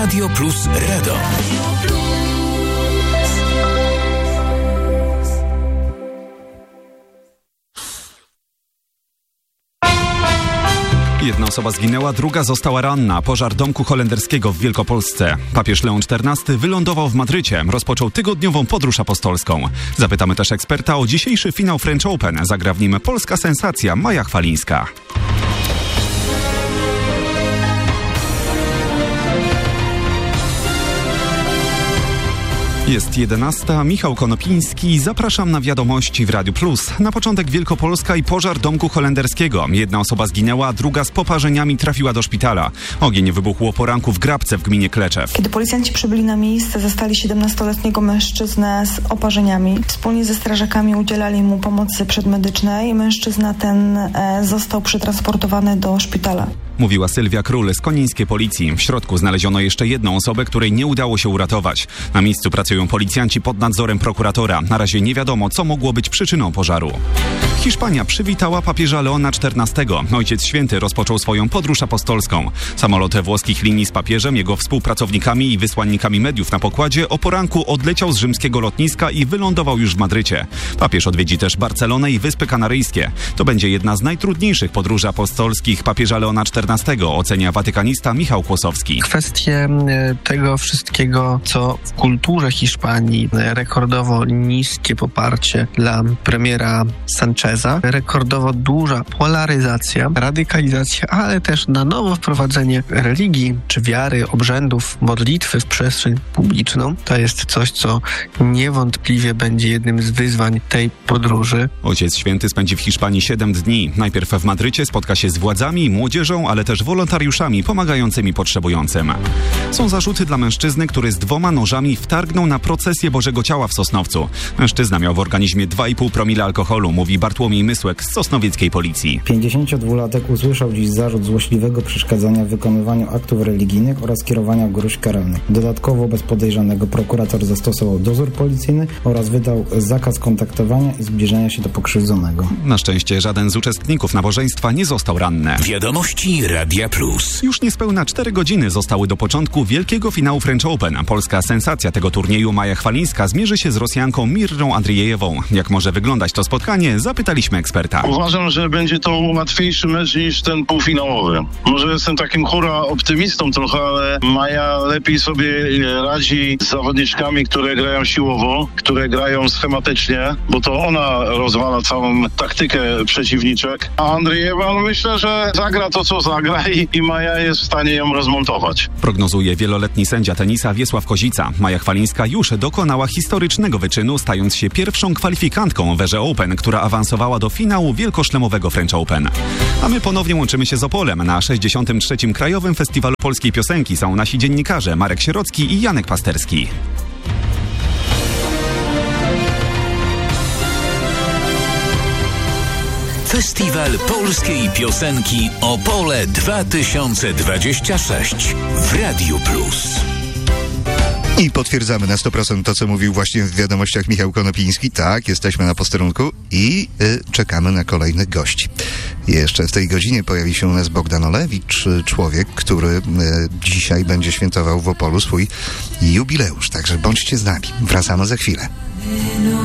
Radio Plus Radom. 1 osoba zginęła, druga została ranna. Pożar domku holenderskiego w Wielkopolsce. Papież Leon XIV wylądował w Madrycie. Rozpoczął tygodniową podróż apostolską. Zapytamy też eksperta o dzisiejszy finał French Open. Zagra w nim polska sensacja Maja Chwalińska. Jest 11. Michał Konopiński. Zapraszam na wiadomości w Radiu Plus. Na początek Wielkopolska i pożar domku holenderskiego. 1 osoba zginęła, a druga z poparzeniami trafiła do szpitala. Ogień wybuchł o poranku w Grabce w gminie Kleczew. Kiedy policjanci przybyli na miejsce, zastali 17-letniego mężczyznę z oparzeniami. Wspólnie ze strażakami udzielali mu pomocy przedmedycznej. Mężczyzna ten został przetransportowany do szpitala. Mówiła Sylwia Król z konińskiej policji. W środku znaleziono jeszcze 1 osobę, której nie udało się uratować. Na miejscu pracują policjanci pod nadzorem prokuratora. Na razie nie wiadomo, co mogło być przyczyną pożaru. Hiszpania przywitała papieża Leona XIV. Ojciec Święty rozpoczął swoją podróż apostolską. Samolot włoskich linii z papieżem, jego współpracownikami i wysłannikami mediów na pokładzie o poranku odleciał z rzymskiego lotniska i wylądował już w Madrycie. Papież odwiedzi też Barcelonę i Wyspy Kanaryjskie. To będzie jedna z najtrudniejszych podróży apostolskich papieża Leona XIV, ocenia watykanista Michał Kłosowski. Kwestie tego wszystkiego, co w kulturze Hiszpanii rekordowo niskie poparcie dla premiera Sancheza, rekordowo duża polaryzacja, radykalizacja, ale też na nowo wprowadzenie religii czy wiary, obrzędów, modlitwy w przestrzeń publiczną. To jest coś, co niewątpliwie będzie jednym z wyzwań tej podróży. Ojciec Święty spędzi w Hiszpanii 7 dni. Najpierw w Madrycie spotka się z władzami, młodzieżą, ale też wolontariuszami pomagającymi potrzebującym. Są zarzuty dla mężczyzny, który z 2 nożami wtargnął na procesję Bożego Ciała w Sosnowcu. Mężczyzna miał w organizmie 2,5 promila alkoholu, mówi Bartłomiej Mysłek z sosnowieckiej policji. 52-latek usłyszał dziś zarzut złośliwego przeszkadzania w wykonywaniu aktów religijnych oraz kierowania gruźb karalnych. Dodatkowo wobec podejrzanego prokurator zastosował dozór policyjny oraz wydał zakaz kontaktowania i zbliżania się do pokrzywdzonego. Na szczęście żaden z uczestników nabożeństwa nie został ranny. Wiadomości Radia Plus. Już niespełna 4 godziny zostały do początku wielkiego finału French Open. Polska sensacja tego turnieju Maja Chwalińska zmierzy się z Rosjanką Mirrą Andrijejewą. Jak może wyglądać to spotkanie? Zapytaliśmy eksperta. Uważam, że będzie to łatwiejszy mecz niż ten półfinałowy. Może jestem takim hura optymistą trochę, ale Maja lepiej sobie radzi z zawodniczkami, które grają siłowo, które grają schematycznie, bo to ona rozwala całą taktykę przeciwniczek. A Andrijewa, myślę, że zagra to, co zagra i Maja jest w stanie ją rozmontować. Prognozuje wieloletni sędzia tenisa Wiesław Kozica. Maja Chwalińska już dokonała historycznego wyczynu, stając się pierwszą kwalifikantką w erze Open, która awansowała do finału wielkoszlemowego French Open. A my ponownie łączymy się z Opolem. Na 63. Krajowym Festiwalu Polskiej Piosenki są nasi dziennikarze Marek Sierocki i Janek Pasterski. Festiwal Polskiej Piosenki Opole 2026 w Radiu Plus. I potwierdzamy na 100% to, co mówił właśnie w wiadomościach Michał Konopiński. Tak, jesteśmy na posterunku i czekamy na kolejnych gości. Jeszcze w tej godzinie pojawi się u nas Bogdan Olewicz, człowiek, który dzisiaj będzie świętował w Opolu swój jubileusz. Także bądźcie z nami. Wracamy za chwilę.